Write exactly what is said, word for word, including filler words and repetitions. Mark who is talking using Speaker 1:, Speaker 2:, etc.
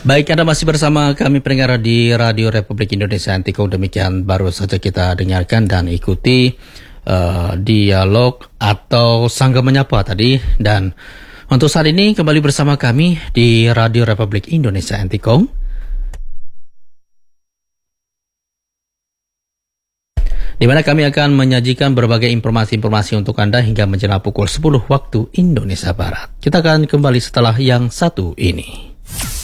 Speaker 1: Baik, Anda masih bersama kami pendengar di Radio Republik Indonesia Antikong. Demikian baru saja kita dengarkan dan ikuti uh, dialog atau Sangga Menyapa tadi. Dan untuk saat ini kembali bersama kami di Radio Republik Indonesia Antikong, di mana kami akan menyajikan berbagai informasi-informasi untuk Anda hingga menjelang pukul sepuluh waktu Indonesia Barat. Kita akan kembali setelah yang satu ini.